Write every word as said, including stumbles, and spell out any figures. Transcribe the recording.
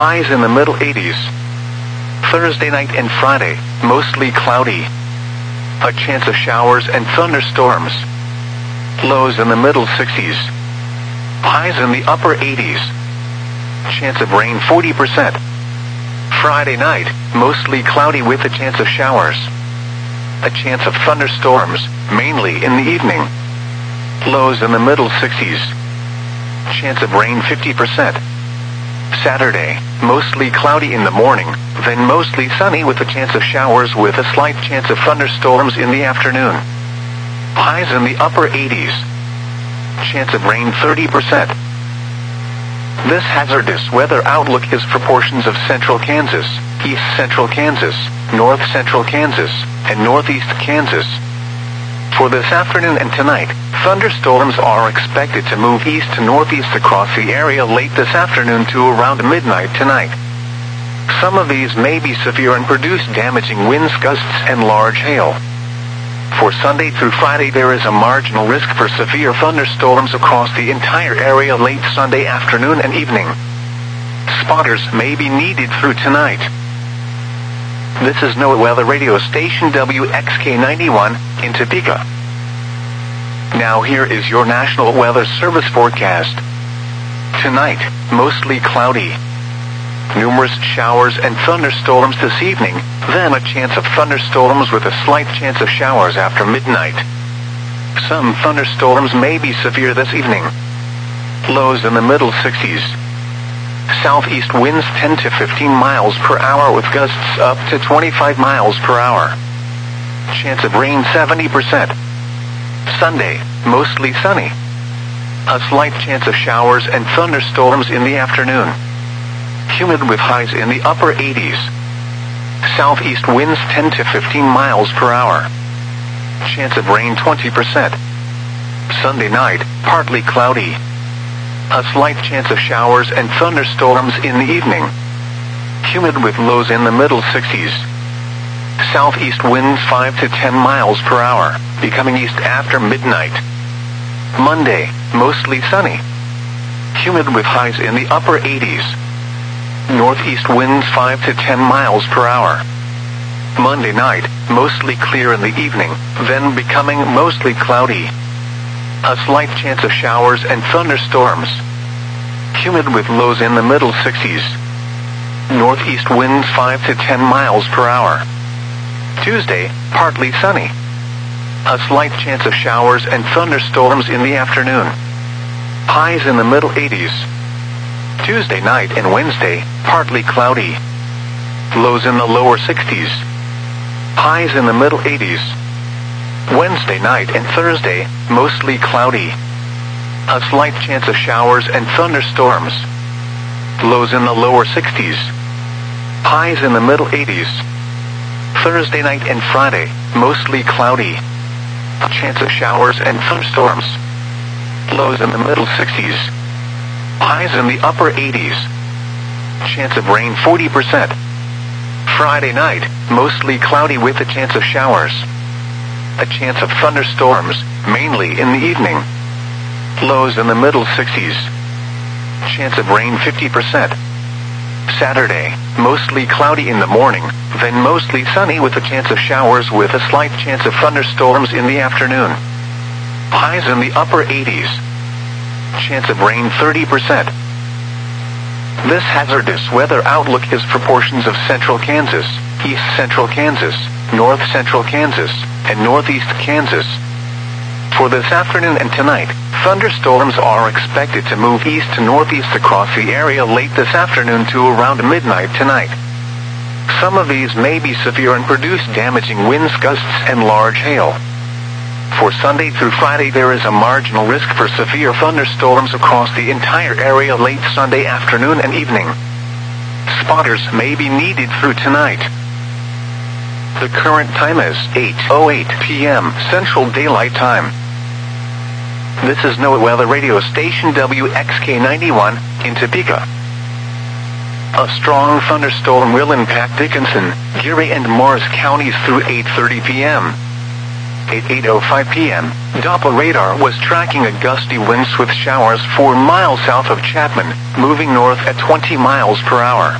Highs in the middle eighties. Thursday night and Friday, mostly cloudy. A chance of showers and thunderstorms. Lows in the middle sixties. Highs in the upper eighties. Chance of rain forty percent. Friday night, mostly cloudy with a chance of showers. A chance of thunderstorms, mainly in the evening. Lows in the middle sixties. Chance of rain fifty percent. Saturday, mostly cloudy in the morning, then mostly sunny with a chance of showers with a slight chance of thunderstorms in the afternoon. Highs in the upper eighties. Chance of rain thirty percent. This hazardous weather outlook is for portions of central Kansas, east central Kansas, north central Kansas, and northeast Kansas. For this afternoon and tonight, thunderstorms are expected to move east to northeast across the area late this afternoon to around midnight tonight. Some of these may be severe and produce damaging winds, gusts, and large hail. For Sunday through Friday, there is a marginal risk for severe thunderstorms across the entire area late Sunday afternoon and evening. Spotters may be needed through tonight. This is NOAA Weather Radio Station W X K ninety-one in Topeka. Now here is your National Weather Service forecast. Tonight, mostly cloudy. Numerous showers and thunderstorms this evening, then a chance of thunderstorms with a slight chance of showers after midnight. Some thunderstorms may be severe this evening. Lows in the middle sixties. Southeast winds ten to fifteen miles per hour with gusts up to twenty-five miles per hour. Chance of rain seventy percent. Sunday, mostly sunny. A slight chance of showers and thunderstorms in the afternoon. Humid with highs in the upper eighties. Southeast winds ten to fifteen miles per hour. Chance of rain twenty percent. Sunday night, partly cloudy. A slight chance of showers and thunderstorms in the evening. Humid with lows in the middle sixties. Southeast winds five to ten miles per hour, becoming east after midnight. Monday, mostly sunny. Humid with highs in the upper eighties. Northeast winds five to ten miles per hour. Monday night, mostly clear in the evening, then becoming mostly cloudy. A slight chance of showers and thunderstorms. Humid with lows in the middle sixties. Northeast winds five to ten miles per hour. Tuesday, partly sunny. A slight chance of showers and thunderstorms in the afternoon. Highs in the middle eighties. Tuesday night and Wednesday, partly cloudy. Lows in the lower sixties. Highs in the middle eighties. Wednesday night and Thursday, mostly cloudy. A slight chance of showers and thunderstorms. Lows in the lower sixties. Highs in the middle eighties. Thursday night and Friday, mostly cloudy. A chance of showers and thunderstorms. Lows in the middle sixties. Highs in the upper eighties. Chance of rain forty percent. Friday night, mostly cloudy with a chance of showers. A chance of thunderstorms, mainly in the evening. Lows in the middle sixties. Chance of rain fifty percent. Saturday, mostly cloudy in the morning, then mostly sunny with a chance of showers with a slight chance of thunderstorms in the afternoon. Highs in the upper eighties. Chance of rain thirty percent. This hazardous weather outlook is for portions of central Kansas, east central Kansas, north central Kansas, and northeast Kansas. For this afternoon and tonight, thunderstorms are expected to move east to northeast across the area late this afternoon to around midnight tonight. Some of these may be severe and produce damaging winds, gusts, and large hail. For Sunday through Friday, there is a marginal risk for severe thunderstorms across the entire area late Sunday afternoon and evening. Spotters may be needed through tonight. The current time is eight oh eight p.m. Central Daylight Time. This is NOAA Weather Radio Station W X K ninety-one in Topeka. A strong thunderstorm will impact Dickinson, Geary, and Morris counties through eight thirty p.m. at eight oh five p.m., Doppler radar was tracking a gusty winds with showers four miles south of Chapman, moving north at twenty miles per hour.